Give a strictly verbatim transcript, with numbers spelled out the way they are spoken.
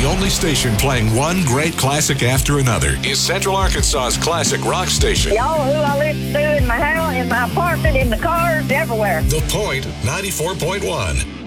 The only station playing one great classic after another is Central Arkansas's classic rock station. Y'all who I listen to in my house, in my apartment, in the cars, everywhere. The Point ninety-four point one.